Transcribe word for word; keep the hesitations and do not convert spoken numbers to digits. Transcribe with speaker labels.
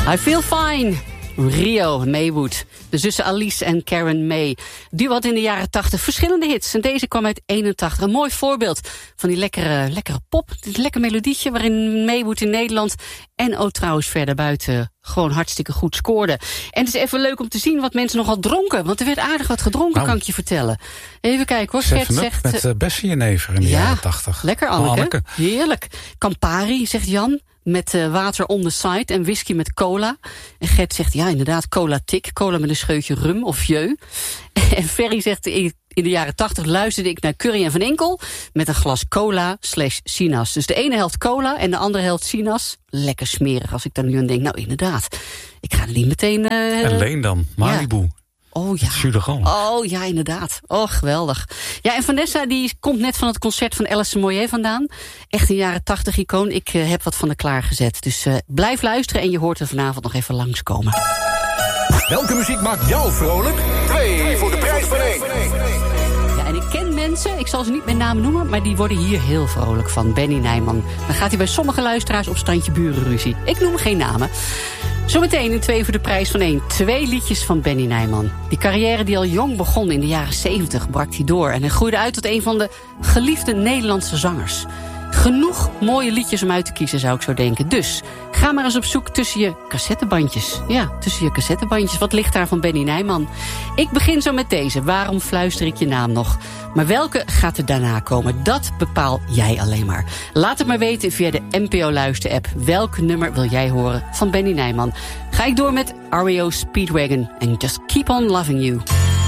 Speaker 1: I feel fine. Rio Maywood. De zussen Alice en Karen May. Duo had in de jaren tachtig verschillende hits. En deze kwam uit eenentachtig. Een mooi voorbeeld van die lekkere, lekkere pop. Dit lekker melodietje waarin Maywood in Nederland en ook trouwens verder buiten gewoon hartstikke goed scoorde. En het is even leuk om te zien wat mensen nogal dronken. Want er werd aardig wat gedronken, nou, kan ik je vertellen. Even kijken hoor. Gert zegt
Speaker 2: met uh, Bessie en Never in de
Speaker 1: ja,
Speaker 2: jaren tachtig.
Speaker 1: Lekker Anneke. Anneke. Heerlijk. Campari, zegt Jan. Met uh, water on the side en whisky met cola. En Gert zegt, ja inderdaad, cola tik. Cola met een scheutje rum of vieux. En Ferry zegt, in de jaren tachtig luisterde ik naar Curry en Van Enkel met een glas cola slash Sinas. Dus de ene helft cola en de andere helft Sinas. Lekker smerig als ik daar nu aan denk. Nou inderdaad, ik ga er niet meteen... Uh,
Speaker 2: en Leen dan, Malibu.
Speaker 1: Ja. Oh ja. Oh ja, inderdaad. Oh, geweldig. Ja, en Vanessa die komt net van het concert van Alison Moyet vandaan. Echt een jaren tachtig icoon. Ik uh, heb wat van haar klaargezet. Dus uh, blijf luisteren en je hoort er vanavond nog even langskomen.
Speaker 3: Welke muziek maakt jou vrolijk? Twee voor de prijs van één.
Speaker 1: Ja, en ik ken mensen, ik zal ze niet met naam noemen, maar die worden hier heel vrolijk van. Benny Nijman. Dan gaat hij bij sommige luisteraars op standje burenruzie. Ik noem geen namen. Zometeen in twee voor de prijs van één. Twee liedjes van Benny Nijman. Die carrière die al jong begon in de jaren zeventig brak hij door. En hij groeide uit tot een van de geliefde Nederlandse zangers. Genoeg mooie liedjes om uit te kiezen, zou ik zo denken. Dus ga maar eens op zoek tussen je cassettebandjes. Ja, tussen je cassettebandjes. Wat ligt daar van Benny Nijman? Ik begin zo met deze. Waarom fluister ik je naam nog? Maar welke gaat er daarna komen? Dat bepaal jij alleen maar. Laat het maar weten via de N P O-luister-app. Welk nummer wil jij horen van Benny Nijman? Ga ik door met R E O Speedwagon en Just Keep On Loving You.